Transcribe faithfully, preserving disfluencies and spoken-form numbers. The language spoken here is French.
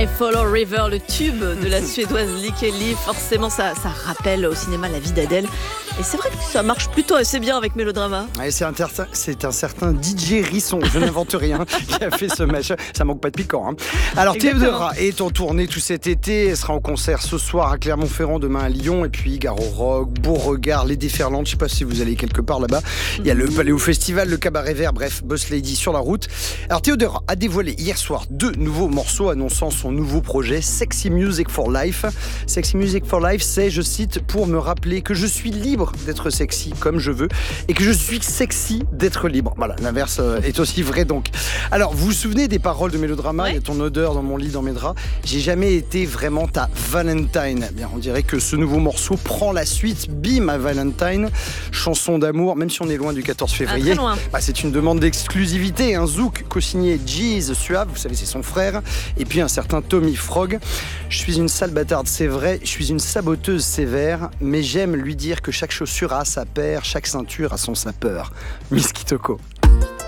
I Follow River, le tube de la suédoise Lee Kelly. Forcément, ça, ça rappelle au cinéma la vie d'Adèle. Et c'est vrai que ça marche plutôt assez bien avec Mélodrama. Ouais, c'est, un ter- c'est un certain D J Risson, je n'invente rien, qui a fait ce match. Ça manque pas de piquant. Hein. Alors, Théodora est en tournée tout cet été. Elle sera en concert ce soir à Clermont-Ferrand, demain à Lyon. Et puis, Gare au Rock, Beauregard, Les Déferlantes. Je sais pas si vous allez quelque part là-bas. Il y a le Paléo Festival, le Cabaret Vert. Bref, Boss Lady sur la route. Alors, Théodora a dévoilé hier soir deux nouveaux morceaux annonçant son nouveau projet Sexy Music for Life. Sexy Music for Life, c'est, je cite, pour me rappeler que je suis libre d'être sexy comme je veux et que je suis sexy d'être libre. Voilà, l'inverse est aussi vrai donc. Alors, vous vous souvenez des paroles de Mélodrama? Ouais. Il y a ton odeur dans mon lit, dans mes draps. J'ai jamais été vraiment ta Valentine. Bien, on dirait que ce nouveau morceau prend la suite. Be My Valentine, chanson d'amour, même si on est loin du quatorze février. Ah, très loin. Bah, c'est une demande d'exclusivité. Un zouk co-signé Jeez Suave, vous savez, c'est son frère, et puis un certain Tommy Frog. Je suis une sale bâtarde, c'est vrai. Je suis une saboteuse sévère, mais j'aime lui dire que chaque chaussure a sa paire, chaque ceinture a son sapeur. Miss Kitoko.